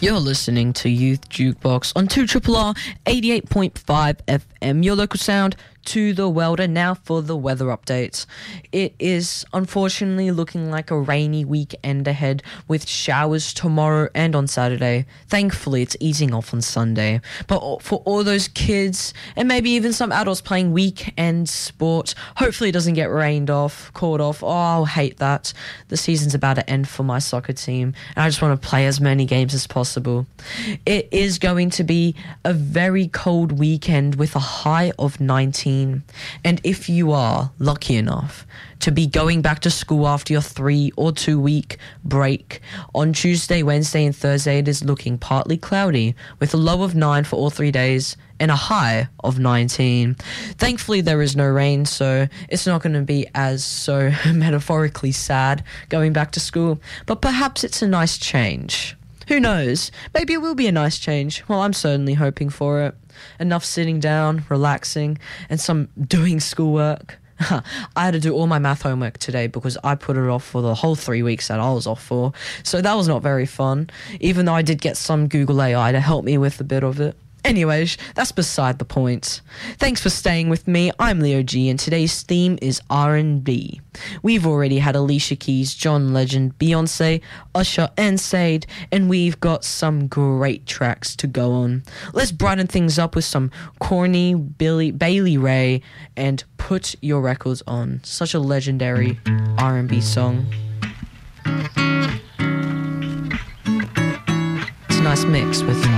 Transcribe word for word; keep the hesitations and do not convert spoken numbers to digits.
You're listening to Youth Jukebox on two R R R eighty-eight point five F M, your local sound to the world. And now for the weather updates. It is unfortunately looking like a rainy weekend ahead with showers tomorrow and on Saturday. Thankfully, it's easing off on Sunday. But for all those kids and maybe even some adults playing weekend sport, hopefully it doesn't get rained off, called off. Oh, I'll hate that. The season's about to end for my soccer team, and I just want to play as many games as possible. It is going to be a very cold weekend with a high of nineteen. And if you are lucky enough to be going back to school after your three or two week break, on Tuesday, Wednesday and Thursday it is looking partly cloudy with a low of nine for all three days and a high of nineteen. Thankfully there is no rain, so it's not going to be as so metaphorically sad going back to school, but perhaps it's a nice change. Who knows? Maybe it will be a nice change. Well, I'm certainly hoping for it. Enough sitting down, relaxing, and some doing schoolwork. I had to do all my math homework today because I put it off for the whole three weeks that I was off for. So that was not very fun, even though I did get some Google A I to help me with a bit of it. Anyways, that's beside the point. Thanks for staying with me. I'm Leo G, and today's theme is R and B. We've already had Alicia Keys, John Legend, Beyonce, Usher, and Sade, and we've got some great tracks to go on. Let's brighten things up with some corny Billy Bailey Ray and Put Your Records On. Such a legendary R and B song. It's a nice mix with